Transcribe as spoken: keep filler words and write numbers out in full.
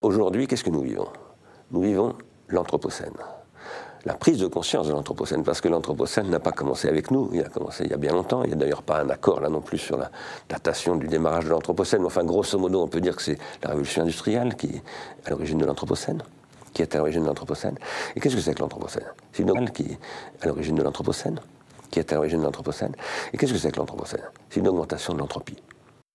aujourd'hui, qu'est-ce que nous vivons? Nous vivons l'Anthropocène. La prise de conscience de l'Anthropocène, parce que l'Anthropocène n'a pas commencé avec nous, il a commencé il y a bien longtemps, il n'y a d'ailleurs pas un accord là non plus sur la datation du démarrage de l'Anthropocène, mais enfin grosso modo on peut dire que c'est la révolution industrielle qui est à l'origine de l'Anthropocène, qui est à l'origine de l'Anthropocène. Et qu'est-ce que c'est que l'Anthropocène? C'est une augmentation qui est à l'origine de l'Anthropocène, qui est à l'origine de l'Anthropocène. Et qu'est-ce que c'est que l'Anthropocène? C'est une augmentation de l'entropie.